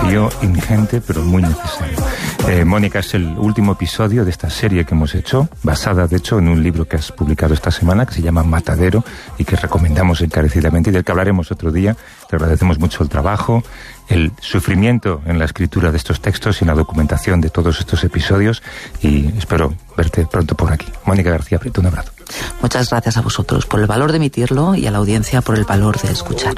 desafío ingente, pero muy necesario. Mónica, es el último episodio de esta serie que hemos hecho, basada, de hecho, en un libro que has publicado esta semana, que se llama Matadero, y que recomendamos encarecidamente, y del que hablaremos otro día. Te agradecemos mucho el trabajo, el sufrimiento en la escritura de estos textos y en la documentación de todos estos episodios, y espero verte pronto por aquí. Mónica García Prieto, un abrazo. Muchas gracias a vosotros por el valor de emitirlo y a la audiencia por el valor de escuchar.